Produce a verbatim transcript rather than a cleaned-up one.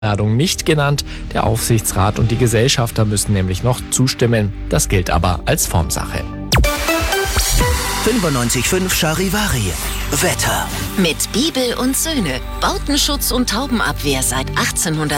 Einladung nicht genannt. Der Aufsichtsrat und die Gesellschafter müssen nämlich noch zustimmen. Das gilt aber als Formsache. fünfundneunzig Komma fünf Charivari. Wetter. Mit Bibel und Söhne. Bautenschutz und Taubenabwehr seit achtzehnhundertsechzig.